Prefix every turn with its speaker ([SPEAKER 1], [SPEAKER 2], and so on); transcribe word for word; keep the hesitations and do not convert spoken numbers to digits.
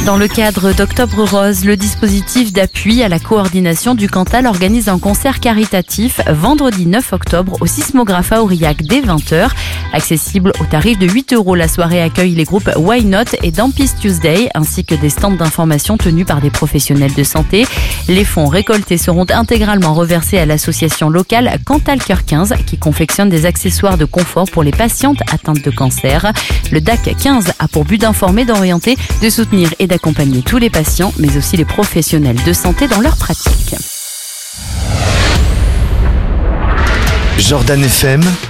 [SPEAKER 1] Dans le cadre d'Octobre Rose, le dispositif d'appui à la coordination du Cantal organise un concert caritatif vendredi neuf octobre au Sismographe à Aurillac dès vingt heures. Accessible au tarif de huit euros, la soirée accueille les groupes Why Not et Dampis Tuesday ainsi que des stands d'information tenus par des professionnels de santé. Les fonds récoltés seront intégralement reversés à l'association locale Cantal Cœur quinze qui confectionne des accessoires de confort pour les patientes atteintes de cancer. Le D A C quinze a pour but d'informer, d'orienter, de soutenir et d'accompagner tous les patients, mais aussi les professionnels de santé dans leur pratique.
[SPEAKER 2] Jordan F M